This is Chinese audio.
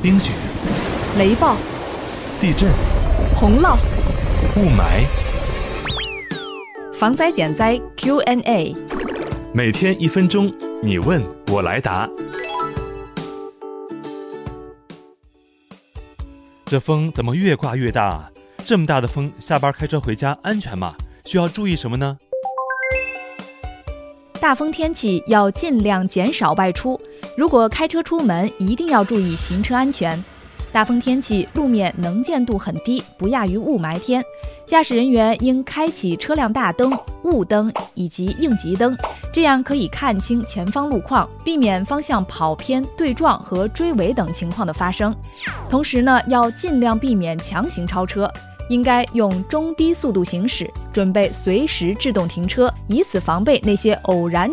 冰雪、 雷暴、 地震、 洪涝、 雾霾。 防灾减灾 Q&A， 每天1分钟，你问我来答。这风怎么越刮越大啊？这么大的风，下班开车回家安全吗？需要注意什么呢？ 大风天气要尽量减少外出，如果开车出门，一定要注意行车安全。大风天气路面能见度很低，不亚于雾霾天，驾驶人员应开启车辆大灯、雾灯以及应急灯，这样可以看清前方路况，避免方向跑偏、对撞和追尾等情况的发生。同时呢，要尽量避免强行超车，应该用中低速度行驶，准备随时制动停车，以此防备那些偶然